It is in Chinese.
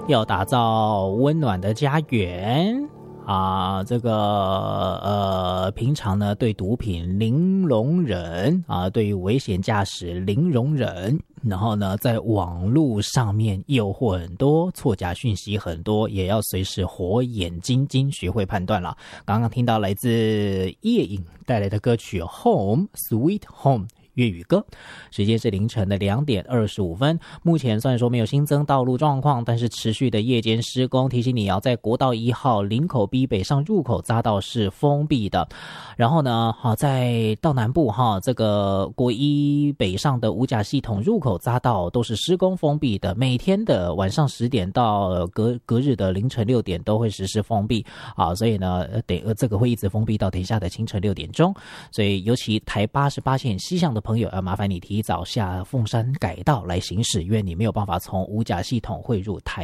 要打造温暖的家园啊，平常呢对毒品零容忍啊，对于危险驾驶零容忍，然后呢在网络上面诱惑很多，错假讯息很多，也要随时火眼金睛学会判断了。刚刚听到来自夜影带来的歌曲 Home Sweet Home粤语歌，时间是凌晨的2点25分。目前虽然说没有新增道路状况，但是持续的夜间施工，提醒你要在国道1号林口 B 北上入口匝道是封闭的。然后呢，在到南部这个国一北上的五甲系统入口匝道都是施工封闭的，每天的晚上10点到隔日的凌晨6点都会实施封闭啊，所以呢，这个会一直封闭到等一下的清晨6点钟。所以尤其台88线西向的朋友要麻烦你提早下凤山改道来行驶，因为你没有办法从五甲系统汇入台